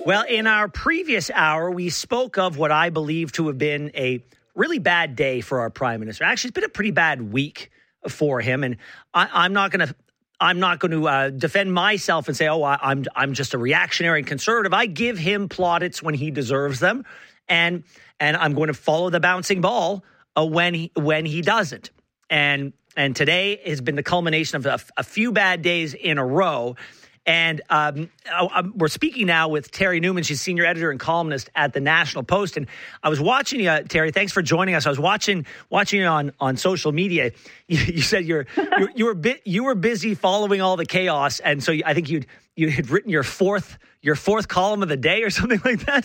Well, in our previous hour, we spoke of what I believe to have been a really bad day for our prime minister. Actually, it's been a pretty bad week for him, and I'm not going to defend myself and say, "Oh, I'm just a reactionary conservative." I give him plaudits when he deserves them, and I'm going to follow the bouncing ball when he doesn't. And today has been the culmination of a few bad days in a row. And we're speaking now with Terry Newman. She's senior editor and columnist at the National Post. And I was watching you, Terry. Thanks for joining us. I was watching you on social media. You said you were busy following all the chaos, and so I think you had written your fourth column of the day or something like that.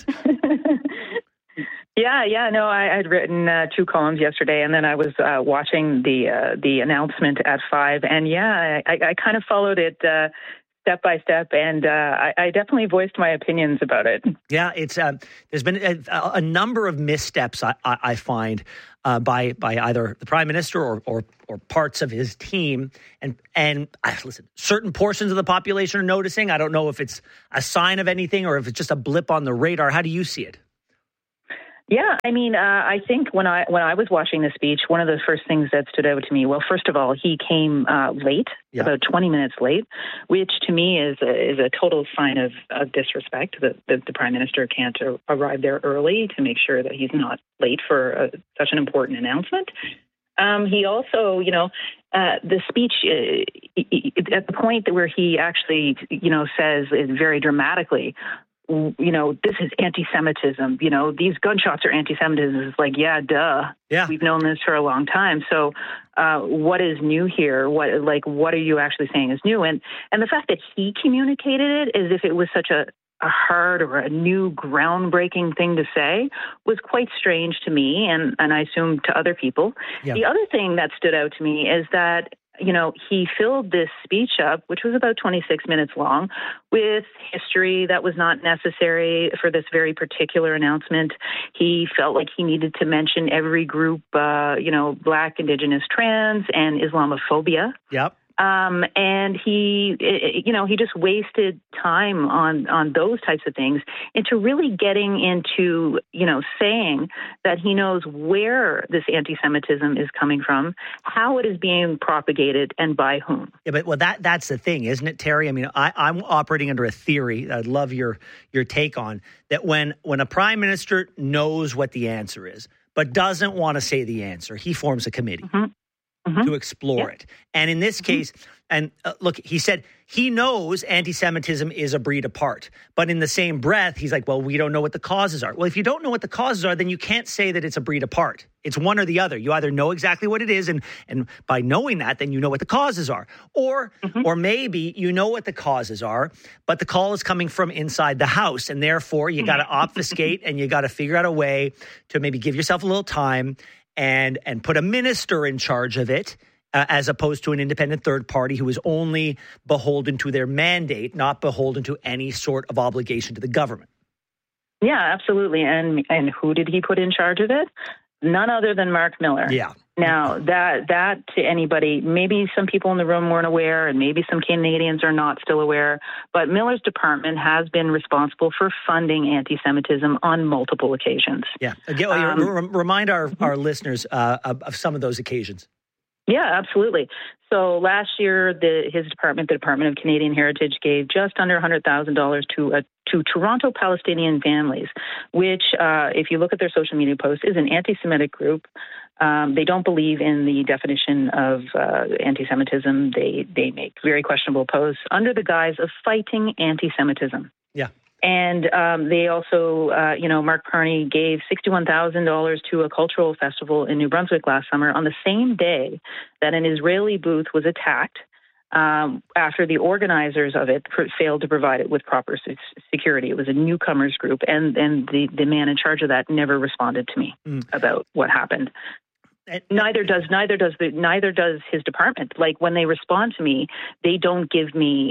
Yeah. No, I had written 2 columns yesterday, and then I was watching the announcement at 5. And I kind of followed it step by step, and I definitely voiced my opinions about it. Yeah, it's there's been a number of missteps I find by either the prime minister or parts of his team, and listen, certain portions of the population are noticing. I don't know if it's a sign of anything or if it's just a blip on the radar. How do you see it? Yeah, I mean, I think when I was watching the speech, one of the first things that stood out to me, well, first of all, he came late, about 20 minutes late, which to me is a total sign of disrespect that the prime minister can't arrive there early to make sure that he's not late for such an important announcement. He also, the speech at the point where he actually, says very dramatically, this is anti-Semitism. These gunshots are anti-Semitism. It's like, yeah, duh. Yeah. We've known this for a long time. So what is new here? What are you actually saying is new? And the fact that he communicated it as if it was such a hard or a new groundbreaking thing to say was quite strange to me and I assume to other people. Yeah. The other thing that stood out to me is that he filled this speech up, which was about 26 minutes long, with history that was not necessary for this very particular announcement. He felt like he needed to mention every group, Black, Indigenous, trans, and Islamophobia. Yep. And he just wasted time on those types of things into really getting into, saying that he knows where this anti-Semitism is coming from, how it is being propagated, and by whom. Yeah, but that's the thing, isn't it, Terry? I mean, I'm operating under a theory I'd love your take on, that when a prime minister knows what the answer is, but doesn't want to say the answer, he forms a committee. Mm-hmm. To explore it. And in this case, and look, he said he knows anti-Semitism is a breed apart. But in the same breath, he's like, well, we don't know what the causes are. Well, if you don't know what the causes are, then you can't say that it's a breed apart. It's one or the other. You either know exactly what it is, and by knowing that, then you know what the causes are. Or maybe you know what the causes are, but the call is coming from inside the house. And therefore, you got to obfuscate and you got to figure out a way to maybe give yourself a little time and put a minister in charge of it, as opposed to an independent third party who is only beholden to their mandate, not beholden to any sort of obligation to the government. Yeah, absolutely. And who did he put in charge of it? None other than Mark Miller. Yeah. Now, that to anybody, maybe some people in the room weren't aware, and maybe some Canadians are not still aware, but Miller's department has been responsible for funding anti-Semitism on multiple occasions. Yeah. Again, remind our listeners of some of those occasions. Yeah, absolutely. So last year, his department, the Department of Canadian Heritage, gave just under $100,000 to Toronto Palestinian families, which, if you look at their social media posts, is an anti-Semitic group. They don't believe in the definition of anti-Semitism. They make very questionable posts under the guise of fighting anti-Semitism. Yeah. And they also, Mark Carney gave $61,000 to a cultural festival in New Brunswick last summer on the same day that an Israeli booth was attacked after the organizers of it failed to provide it with proper security. It was a newcomers group, and the man in charge of that never responded to me about what happened. Neither does his department. Like, when they respond to me, they don't give me,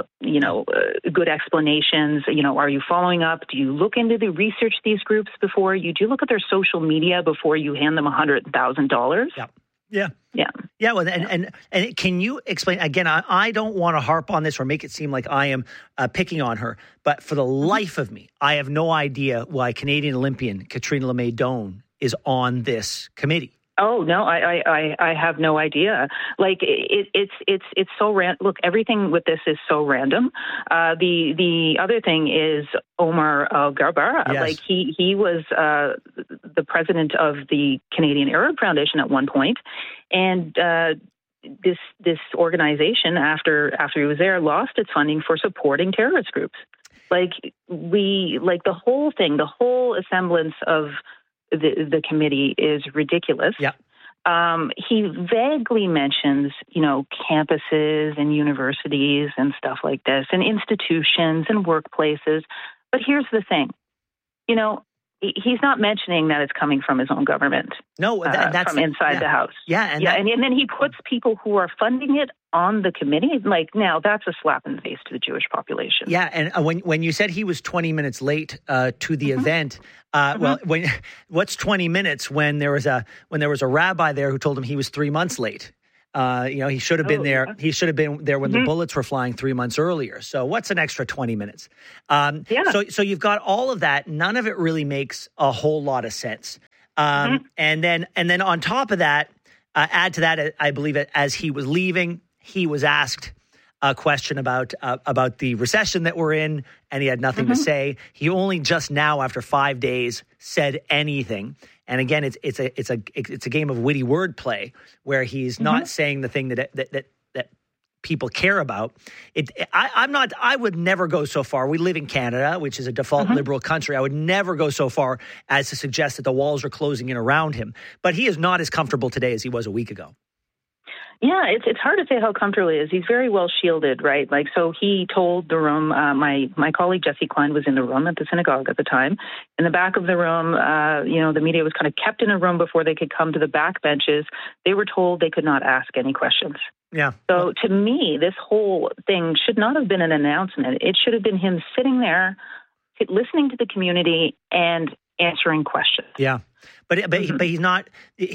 good explanations. Are you following up? Do you look into the research these groups before you? Do you look at their social media before you hand them $100,000? Yeah. Yeah. Yeah. Yeah. Well, and can you explain again? I don't want to harp on this or make it seem like I am picking on her, but for the life of me, I have no idea why Canadian Olympian Katrina LeMay-Doan is on this committee. Oh no, I have no idea. Like it's so random. Look, everything with this is so random. The other thing is Omar Al-Garbara. Yes. Like he was the president of the Canadian Arab Foundation at one point, and this organization after he was there lost its funding for supporting terrorist groups. The whole thing, the whole semblance of the committee is ridiculous. Yeah. He vaguely mentions, campuses and universities and stuff like this, and institutions and workplaces. But here's the thing, he's not mentioning that it's coming from his own government. No, that's from inside the House. Yeah, and then he puts people who are funding it on the committee. Like, now that's a slap in the face to the Jewish population. Yeah, and when you said he was 20 minutes late to the event, well, what's 20 minutes when there was a rabbi there who told him he was 3 months late? He should have been there. He should have been there when the bullets were flying 3 months earlier. So what's an extra 20 minutes? So you've got all of that. None of it really makes a whole lot of sense. And then on top of that, add to that, I believe as he was leaving, he was asked a question about the recession that we're in, and he had nothing to say. He only just now, after 5 days, said anything. And again, it's a game of witty wordplay where he's not saying the thing that people care about. I would never go so far. We live in Canada, which is a default liberal country. I would never go so far as to suggest that the walls are closing in around him. But he is not as comfortable today as he was a week ago. Yeah, it's hard to say how comfortable he is. He's very well shielded, right? Like, so he told the room, my colleague Jesse Klein was in the room at the synagogue at the time. In the back of the room, the media was kind of kept in a room before they could come to the back benches. They were told they could not ask any questions. Yeah. So to me, this whole thing should not have been an announcement. It should have been him sitting there, listening to the community and answering questions. Yeah. But he's not.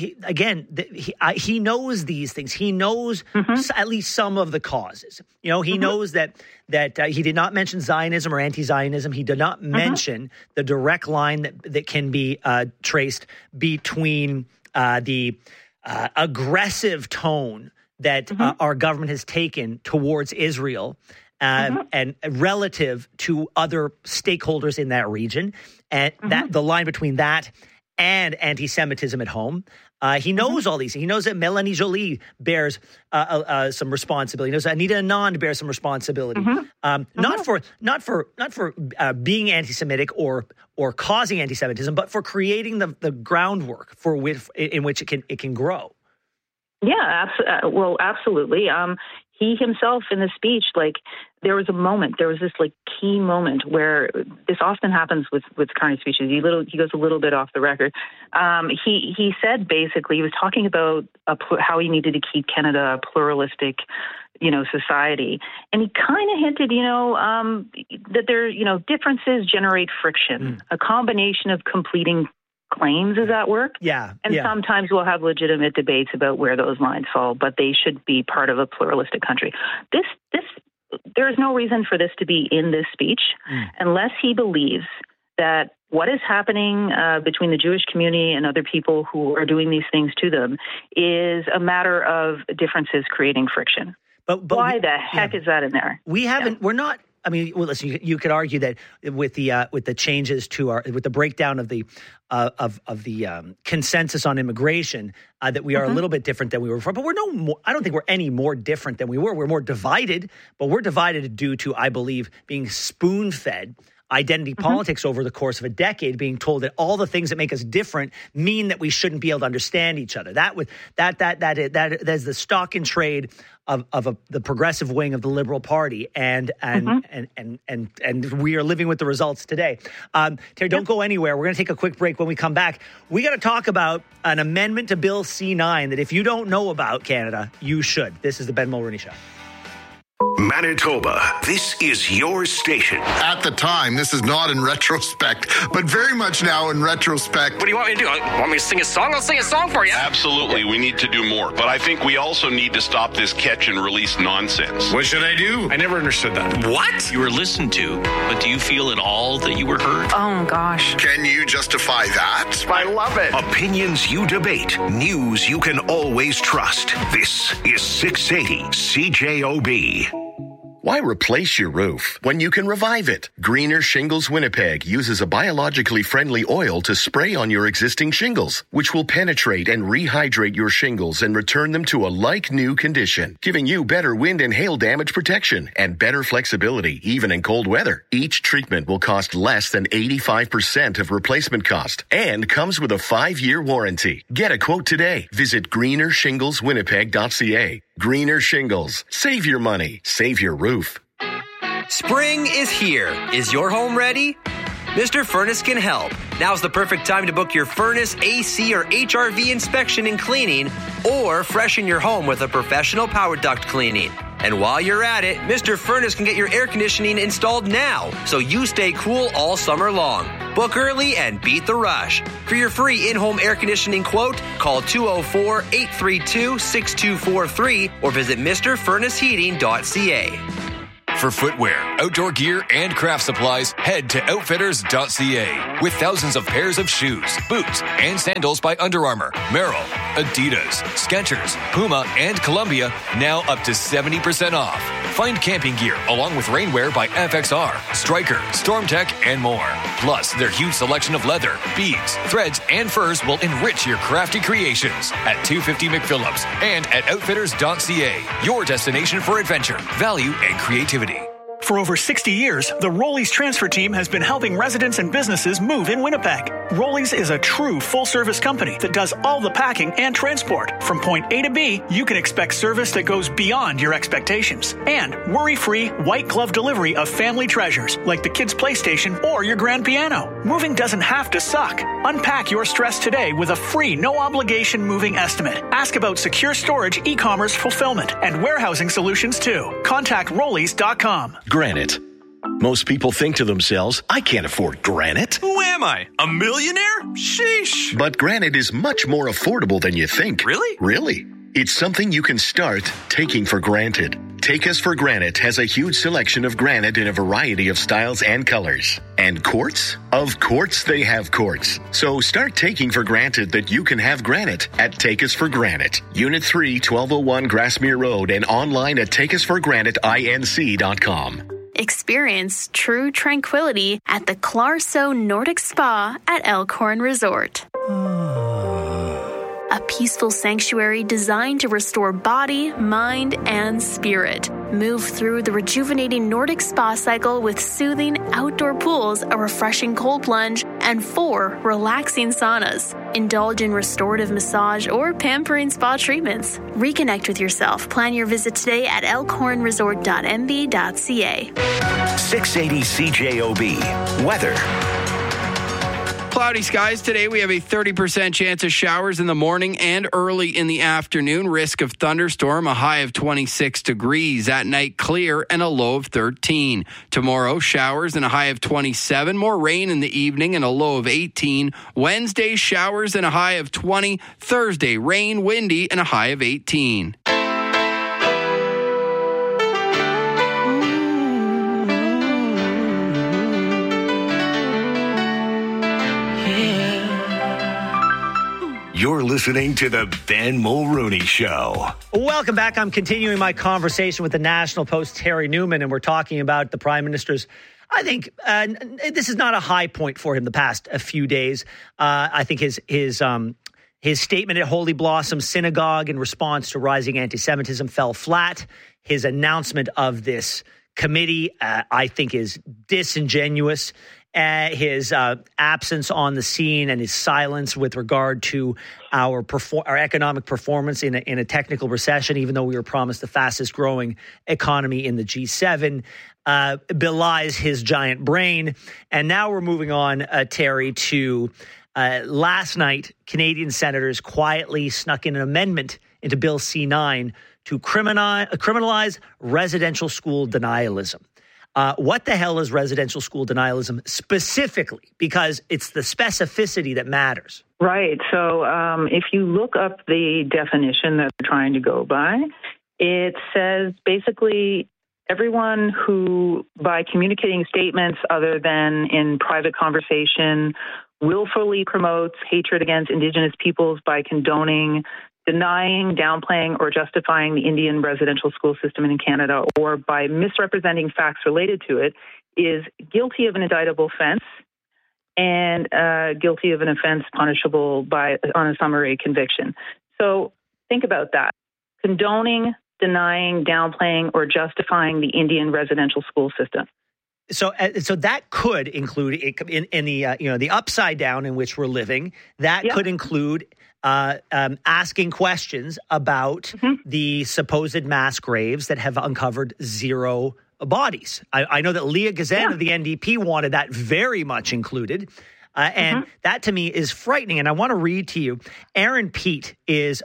He knows these things. He knows at least some of the causes. He knows that he did not mention Zionism or anti-Zionism. He did not mention the direct line that can be traced between the aggressive tone that our government has taken towards Israel and relative to other stakeholders in that region, and that the line between that and anti-Semitism at home. He knows all these. He knows that Melanie Joly bears some responsibility. He knows that Anita Anand bears some responsibility. Not for being anti-Semitic or causing anti-Semitism, but for creating the groundwork in which it can grow. Yeah, absolutely. He himself in the speech, there was this key moment where this often happens with Carney's speeches. He goes a little bit off the record. He said basically, he was talking about how he needed to keep Canada a pluralistic, society. And he kind of hinted, that there, differences generate friction, a combination of completing claims is at work. And sometimes we'll have legitimate debates about where those lines fall, but they should be part of a pluralistic country. There is no reason for this to be in this speech unless he believes that what is happening between the Jewish community and other people who are doing these things to them is a matter of differences creating friction. But why the heck is that in there? We're not. I mean, well, listen. You could argue that with the changes with the breakdown of the consensus on immigration, that we are a little bit different than we were before. But I don't think we're any more different than we were. We're more divided, but we're divided due to, I believe, being spoon-fed identity politics over the course of a decade, being told that all the things that make us different mean that we shouldn't be able to understand each other. That is the stock and trade of the progressive wing of the Liberal Party, and we are living with the results today. Terry, don't go anywhere. We're going to take a quick break. When we come back, we got to talk about an amendment to Bill C-9 that if you don't know about, Canada, you should. This is the Ben Mulroney Show. Manitoba, this is your station. At the time, this is not in retrospect, but very much now in retrospect. What do you want me to do? Want me to sing a song? I'll sing a song for you. Absolutely, we need to do more. But I think we also need to stop this catch and release nonsense. What should I do? I never understood that. What? You were listened to, but do you feel at all that you were heard? Oh, gosh. Can you justify that? I love it. Opinions you debate, news you can always trust. This is 680 CJOB. Why replace your roof when you can revive it? Greener Shingles Winnipeg uses a biologically friendly oil to spray on your existing shingles, which will penetrate and rehydrate your shingles and return them to a like-new condition, giving you better wind and hail damage protection and better flexibility even in cold weather. Each treatment will cost less than 85% of replacement cost and comes with a 5-year warranty. Get a quote today. Visit greenershingleswinnipeg.ca. Greener Shingles. Save your money. Save your roof. Spring is here. Is your home ready? Mr. Furnace can help. Now's the perfect time to book your furnace, AC, or HRV inspection and cleaning, or freshen your home with a professional power duct cleaning. And while you're at it, Mr. Furnace can get your air conditioning installed now, so you stay cool all summer long. Book early and beat the rush. For your free in-home air conditioning quote, call 204-832-6243 or visit MrFurnaceHeating.ca. For footwear, outdoor gear, and craft supplies, head to Outfitters.ca. With thousands of pairs of shoes, boots, and sandals by Under Armour, Merrell, Adidas, Skechers, Puma, and Columbia, now up to 70% off. Find camping gear along with rainwear by FXR, Stryker, StormTech, and more. Plus, their huge selection of leather, beads, threads, and furs will enrich your crafty creations at 250 McPhillips and at Outfitters.ca. Your destination for adventure, value, and creativity. For over 60 years, the Rollies transfer team has been helping residents and businesses move in Winnipeg. Rollies is a true full-service company that does all the packing and transport. From point A to B, you can expect service that goes beyond your expectations. And worry-free, white-glove delivery of family treasures like the kids' PlayStation or your grand piano. Moving doesn't have to suck. Unpack your stress today with a free, no-obligation moving estimate. Ask about secure storage, e-commerce fulfillment, and warehousing solutions too. Contact Rollies.com. Granite. Most people think to themselves, I can't afford granite. Who am I? A millionaire? Sheesh. But granite is much more affordable than you think. Really? Really. It's something you can start taking for granted. Take Us for Granite has a huge selection of granite in a variety of styles and colors. And quartz? Of course they have quartz. So start taking for granted that you can have granite at Take Us for Granite. Unit 3, 1201 Grassmere Road, and online at takeusforgraniteinc.com. Experience true tranquility at the Clarso Nordic Spa at Elkhorn Resort. A peaceful sanctuary designed to restore body, mind, and spirit. Move through the rejuvenating Nordic spa cycle with soothing outdoor pools, a refreshing cold plunge, and 4 relaxing saunas. Indulge in restorative massage or pampering spa treatments. Reconnect with yourself. Plan your visit today at elkhornresort.mb.ca. 680 CJOB. Weather. Cloudy skies today. We have a 30% chance of showers in the morning and early in the afternoon. Risk of thunderstorm, a high of 26 degrees. At night, clear and a low of 13. Tomorrow, showers and a high of 27. More rain in the evening and a low of 18. Wednesday, showers and a high of 20. Thursday, rain, windy, and a high of 18. You're listening to the Ben Mulrooney Show. Welcome back. I'm continuing my conversation with the National Post's Terry Newman, and we're talking about the Prime Minister's, I think, this is not a high point for him the past a few days. I think his statement at Holy Blossom Synagogue in response to rising anti-Semitism fell flat. His announcement of this committee, I think, is disingenuous. His absence on the scene and his silence with regard to our economic performance in a technical recession, even though we were promised the fastest growing economy in the G7, belies his giant brain. And now we're moving on, Terry, to last night, Canadian senators quietly snuck in an amendment into Bill C-9 to criminalize residential school denialism. What the hell is residential school denialism specifically? Because it's the specificity that matters. Right. So if you look up the definition that they're trying to go by, it says basically everyone who, by communicating statements other than in private conversation, willfully promotes hatred against Indigenous peoples by condoning, denying, downplaying, or justifying the Indian residential school system in Canada, or by misrepresenting facts related to it, is guilty of an indictable offense and guilty of an offense punishable on a summary conviction. So think about that. Condoning, denying, downplaying, or justifying the Indian residential school system. So that could include in the upside down in which we're living. That could include asking questions about the supposed mass graves that have uncovered 0 bodies. I know that Leah Gazan of the NDP wanted that very much included. And that to me is frightening. And I want to read to you. Aaron Pete is,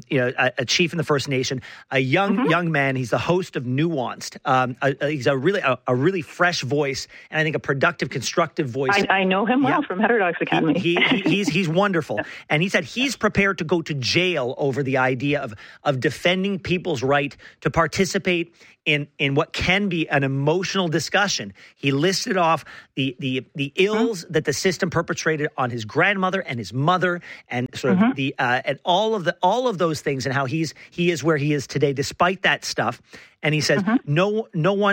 a chief in the First Nation, a young man. He's the host of Nuanced. He's a really fresh voice, and I think a productive, constructive voice. I know him well from Heterodox Academy. He's wonderful, and he said he's prepared to go to jail over the idea of defending people's right to participate in what can be an emotional discussion. He listed off the ills that the system perpetrated on his grandmother and his mother, and sort of and all of those things, and how he is where he is today despite that stuff. And he says no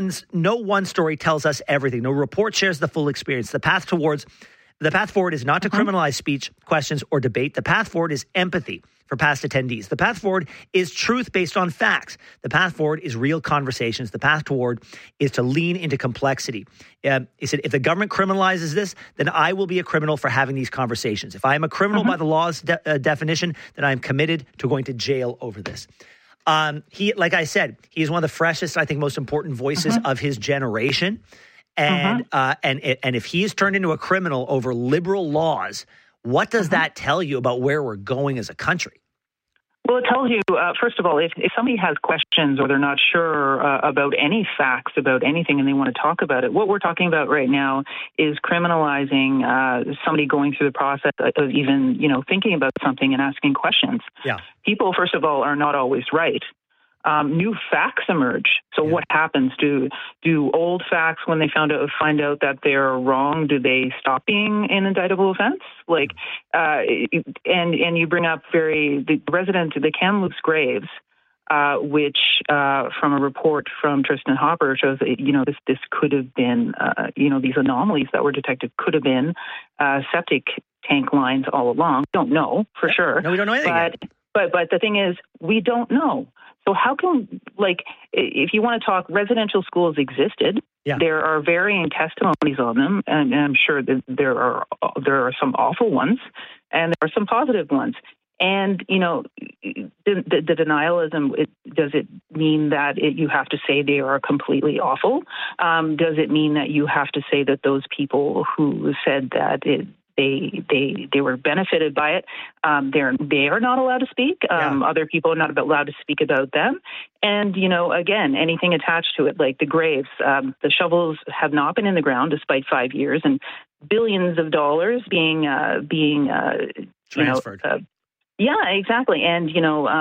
one story tells us everything. No report shares the full experience. The path forward is not to criminalize speech, questions, or debate. The path forward is empathy for past attendees. The path forward is truth based on facts. The path forward is real conversations. The path forward is to lean into complexity. He said, if the government criminalizes this, then I will be a criminal for having these conversations. If I am a criminal by the law's definition, then I am committed to going to jail over this. He, like I said, he is one of the freshest, I think, most important voices of his generation. And if he is turned into a criminal over liberal laws, what does that tell you about where we're going as a country? Well, it tells you, first of all, if somebody has questions or they're not sure about any facts about anything and they want to talk about it, what we're talking about right now is criminalizing somebody going through the process of even, thinking about something and asking questions. Yeah. People, first of all, are not always right. New facts emerge. So what happens? Do old facts, when they find out that they're wrong, do they stop being an indictable offense? And you bring up the Kamloops graves, which from a report from Tristan Hopper shows that this could have been these anomalies that were detected could have been septic tank lines all along. We don't know for sure. No, we don't know anything yet. But the thing is, we don't know. So how can, if you want to talk, residential schools existed. Yeah. There are varying testimonies on them, and I'm sure that there are some awful ones, and there are some positive ones. And, the denialism, does it mean that you have to say they are completely awful? Does it mean that you have to say that those people who said that they were benefited by it, they are not allowed to speak? Other people are not allowed to speak about them. And, again, anything attached to it, like the graves, the shovels have not been in the ground despite 5 years, and billions of dollars being transferred. Yeah, exactly. And,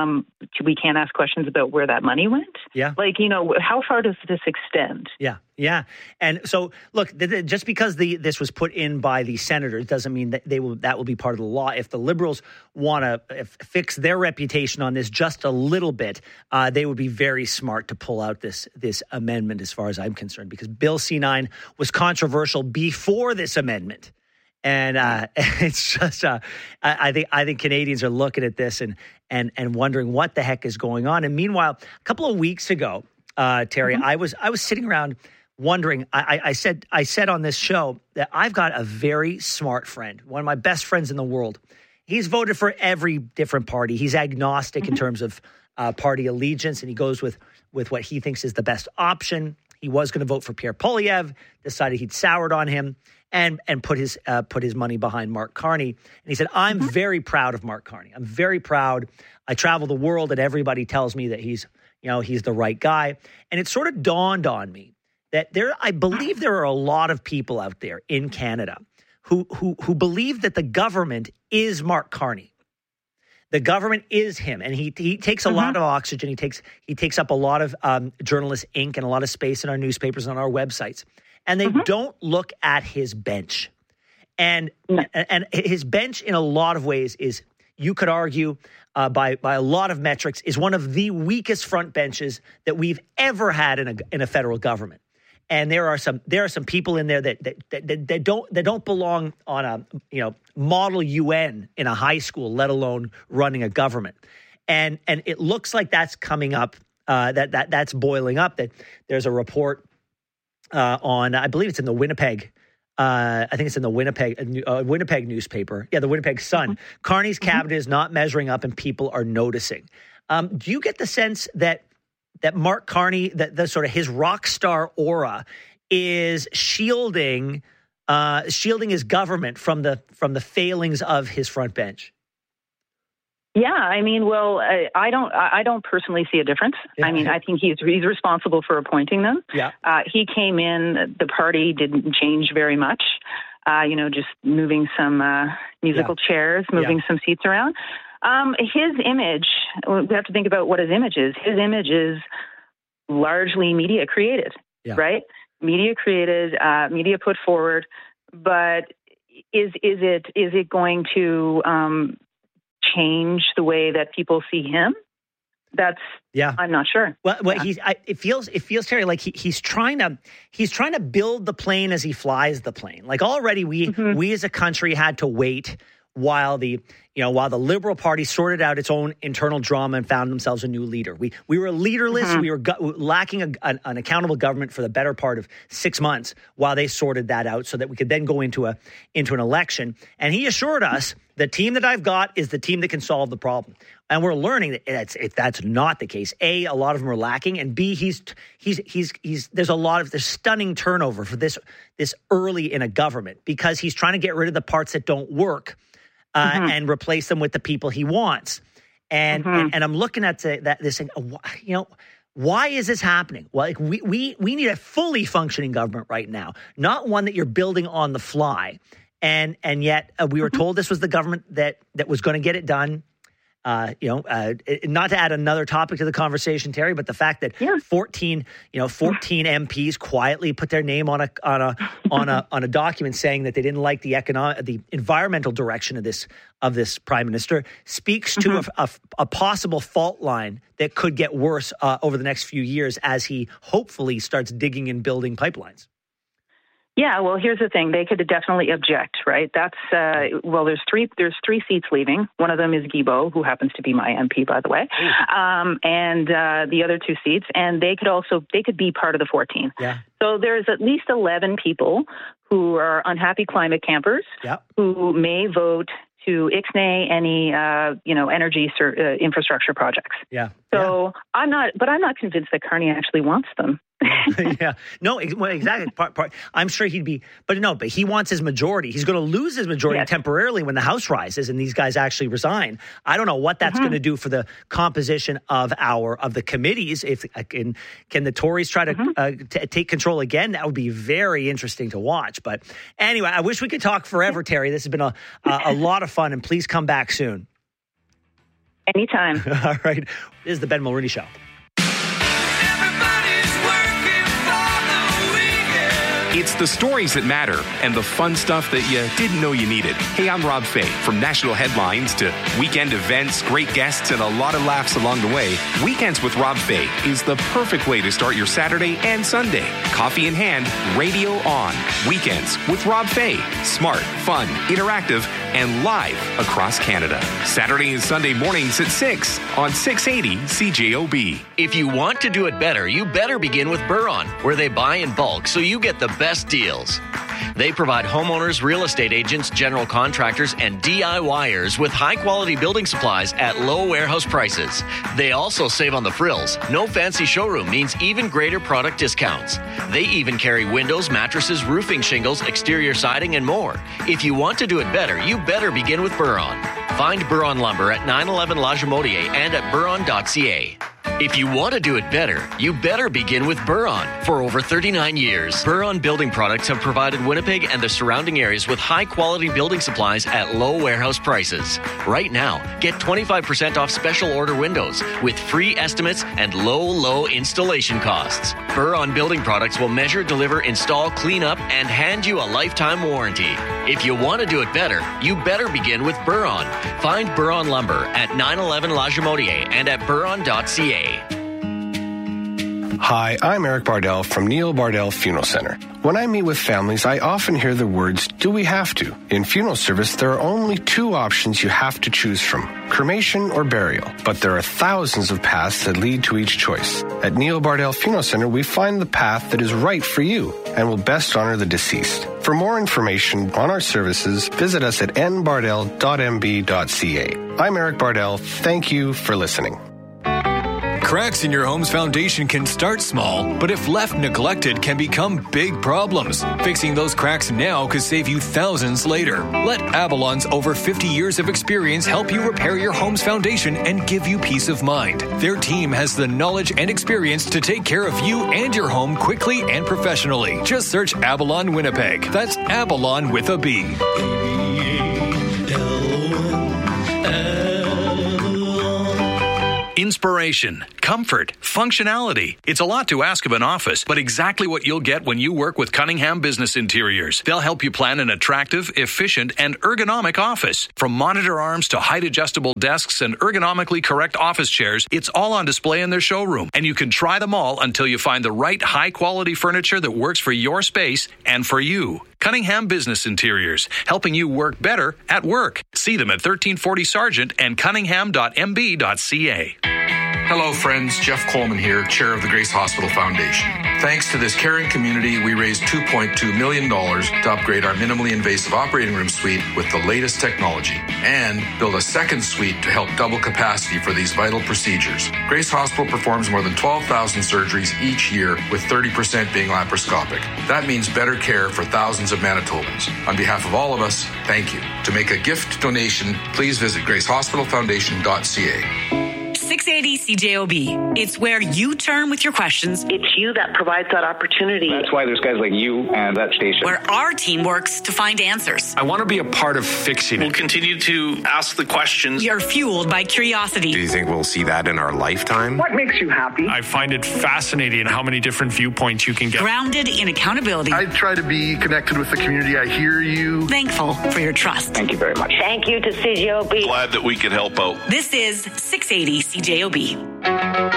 we can't ask questions about where that money went. Yeah. How far does this extend? Yeah. Yeah. And so, look, just because this was put in by the senators doesn't mean that that will be part of the law. If the Liberals want to fix their reputation on this just a little bit, they would be very smart to pull out this amendment, as far as I'm concerned, because Bill C-9 was controversial before this amendment. And it's just, I think Canadians are looking at this and wondering what the heck is going on. And meanwhile, a couple of weeks ago, Terry, I was sitting around wondering. I said on this show that I've got a very smart friend, one of my best friends in the world. He's voted for every different party. He's agnostic in terms of party allegiance, and he goes with what he thinks is the best option. He was going to vote for Pierre Poilievre, decided he'd soured on him, and put his money behind Mark Carney. And he said, I'm very proud of Mark Carney. I'm very proud. I travel the world, and everybody tells me that he's he's the right guy. And it sort of dawned on me that I believe there are a lot of people out there in Canada who believe that the government is Mark Carney. The government is him, and he takes a lot of oxygen. He takes up a lot of journalist ink and a lot of space in our newspapers and on our websites. And they don't look at his bench. And his bench, in a lot of ways, is, you could argue, by a lot of metrics, is one of the weakest front benches that we've ever had in a federal government. And there are some people in there that don't belong on a model UN in a high school, let alone running a government. And it looks like that's coming up. That's boiling up. That there's a report on, I believe it's in the Winnipeg. I think it's in the Winnipeg newspaper. Yeah, the Winnipeg Sun. Carney's cabinet is not measuring up, and people are noticing. Do you get the sense that Mark Carney, that the sort of his rock star aura, is shielding his government from the failings of his front bench? Yeah, I mean, well, I don't personally see a difference. Yeah. I mean, I think he's responsible for appointing them. Yeah. He came in, the party didn't change very much. Just moving some musical chairs, moving some seats around. His image, we have to think about what his image is. His image is largely media created, right? Media created, media put forward. But is it going to change the way that people see him? I'm not sure. Well, it feels, Terry, like he's trying to build the plane as he flies the plane. Like already we as a country had to wait while the Liberal Party sorted out its own internal drama and found themselves a new leader. We were leaderless. We were lacking an accountable government for the better part of 6 months while they sorted that out, so that we could then go into an election. And he assured us, the team that I've got is the team that can solve the problem. And we're learning that that's not the case. A lot of them are lacking, and B, there's stunning turnover for this early in a government, because he's trying to get rid of the parts that don't work. And replace them with the people he wants. And I'm looking at this thing, why is this happening? Well, like we need a fully functioning government right now, not one that you're building on the fly. And yet we were told this was the government that was going to get it done. Not to add another topic to the conversation, Terry, but the fact that 14 MPs quietly put their name on a document saying that they didn't like the environmental direction of this prime minister speaks to a possible fault line that could get worse over the next few years as he hopefully starts digging and building pipelines. Yeah, well, here's the thing. They could definitely object, right? That's, there's three seats leaving. One of them is Guilbeault, who happens to be my MP, by the way. And the other two seats, and they could be part of the 14. Yeah. So there's at least 11 people who are unhappy climate campers who may vote to ixnay any, energy infrastructure projects. Yeah. So I'm not convinced that Carney actually wants them. Exactly. I'm sure he'd be, but he wants his majority. He's going to lose his majority temporarily when the House rises and these guys actually resign. I don't know what that's going to do for the composition of the committees. If can the Tories try to take control again? That would be very interesting to watch. But anyway, I wish we could talk forever, Terry. This has been a lot of fun, and please come back soon. Anytime. All right. This is the Ben Mulroney Show. It's the stories that matter and the fun stuff that you didn't know you needed. Hey, I'm Rob Fay. From national headlines to weekend events, great guests, and a lot of laughs along the way, Weekends with Rob Fay is the perfect way to start your Saturday and Sunday. Coffee in hand, radio on. Weekends with Rob Fay. Smart, fun, interactive, and live across Canada. Saturday and Sunday mornings at 6 on 680 CJOB. If you want to do it better, you better begin with Buron, where they buy in bulk so you get the best deals. They provide homeowners, real estate agents, general contractors, and DIYers with high-quality building supplies at low warehouse prices. They also save on the frills. No fancy showroom means even greater product discounts. They even carry windows, mattresses, roofing shingles, exterior siding, and more. If you want to do it better, you better begin with Buron. Find Buron Lumber at 911 La Jamodier and at buron.ca. If you want to do it better, you better begin with Buron. For over 39 years, Buron Building Products have provided Winnipeg and the surrounding areas with high-quality building supplies at low warehouse prices. Right now, get 25% off special order windows with free estimates and low installation costs. Buron Building Products will measure, deliver, install, clean up, and hand you a lifetime warranty. If you want to do it better, you better begin with Buron. Find Buron Lumber at 911 La Jamotier and at buron.ca. Hi, I'm Eric Bardell from Neil Bardell Funeral Center. When I meet with families, I often hear the words, do we have to? In funeral service, there are only two options you have to choose from, cremation or burial. But there are thousands of paths that lead to each choice. At Neil Bardell Funeral Center, we find the path that is right for you and will best honor the deceased. For more information on our services, visit us at nbardell.mb.ca. I'm Eric Bardell. Thank you for listening. Cracks in your home's foundation can start small, but if left neglected, can become big problems. Fixing those cracks now could save you thousands later. Let Avalon's over 50 years of experience help you repair your home's foundation and give you peace of mind. Their team has the knowledge and experience to take care of you and your home quickly and professionally. Just search Avalon Winnipeg. That's Avalon with a B. Inspiration, comfort, functionality. It's a lot to ask of an office, but exactly what you'll get when you work with Cunningham Business Interiors. They'll help you plan an attractive, efficient, and ergonomic office. From monitor arms to height-adjustable desks and ergonomically correct office chairs, it's all on display in their showroom, and you can try them all until you find the right high-quality furniture that works for your space and for you. Cunningham Business Interiors, helping you work better at work. See them at 1340 Sargent and cunningham.mb.ca. Hello, friends. Jeff Coleman here, chair of the Grace Hospital Foundation. Thanks to this caring community, we raised $2.2 million to upgrade our minimally invasive operating room suite with the latest technology and build a second suite to help double capacity for these vital procedures. Grace Hospital performs more than 12,000 surgeries each year, with 30% being laparoscopic. That means better care for thousands of Manitobans. On behalf of all of us, thank you. To make a gift donation, please visit gracehospitalfoundation.ca. 680 CJOB. It's where you turn with your questions. It's you that provides that opportunity. That's why there's guys like you and that station. Where our team works to find answers. I want to be a part of fixing it. We'll continue to ask the questions. You're fueled by curiosity. Do you think we'll see that in our lifetime? What makes you happy? I find it fascinating how many different viewpoints you can get. Grounded in accountability. I try to be connected with the community. I hear you. Thankful for your trust. Thank you very much. Thank you to CJOB. Glad that we could help out. This is 680 CJOB.